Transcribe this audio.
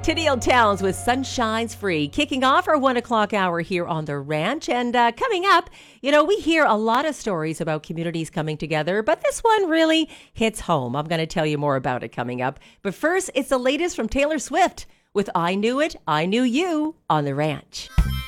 Tennille Towns with Sunshine's Free, kicking off our 1 o'clock hour here on the ranch. And coming up, we hear a lot of stories about communities coming together, but this one really hits home. I'm going to tell you more about it coming up. But first, it's the latest from Taylor Swift with I Knew It, I Knew You on the ranch.